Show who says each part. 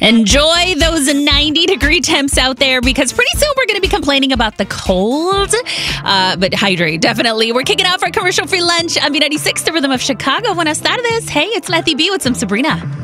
Speaker 1: Enjoy those 90-degree temps out there because pretty soon we're going to be complaining about the cold. But hydrate, definitely. We're kicking off our commercial-free lunch on B96, the rhythm of Chicago. Buenas tardes. Hey, it's Letty B with some Sabrina.